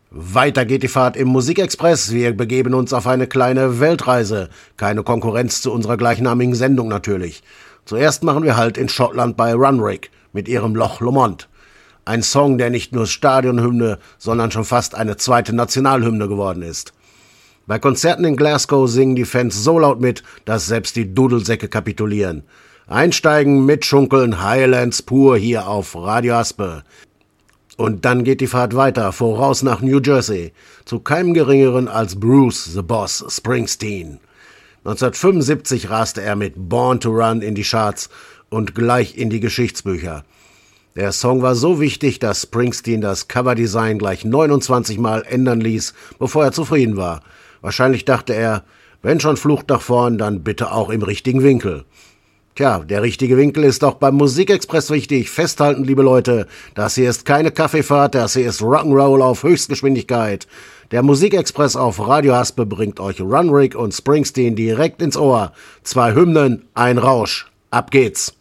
Weiter geht die Fahrt im Musikexpress. Wir begeben uns auf eine kleine Weltreise. Keine Konkurrenz zu unserer gleichnamigen Sendung natürlich. Zuerst machen wir Halt in Schottland bei Runrig mit ihrem Loch Lomond. Ein Song, der nicht nur Stadionhymne, sondern schon fast eine zweite Nationalhymne geworden ist. Bei Konzerten in Glasgow singen die Fans so laut mit, dass selbst die Dudelsäcke kapitulieren. Einsteigen, mitschunkeln, Highlands pur hier auf Radio Aspe. Und dann geht die Fahrt weiter, voraus nach New Jersey, zu keinem Geringeren als Bruce the Boss Springsteen. 1975 raste er mit Born to Run in die Charts und gleich in die Geschichtsbücher. Der Song war so wichtig, dass Springsteen das Coverdesign gleich 29 Mal ändern ließ, bevor er zufrieden war. Wahrscheinlich dachte er, wenn schon Flucht nach vorn, dann bitte auch im richtigen Winkel. Tja, der richtige Winkel ist auch beim Musikexpress wichtig. Festhalten, liebe Leute, das hier ist keine Kaffeefahrt, das hier ist Rock'n'Roll auf Höchstgeschwindigkeit. Der Musikexpress auf Radio Aspe bringt euch Runrig und Springsteen direkt ins Ohr. 2 Hymnen, ein Rausch. Ab geht's.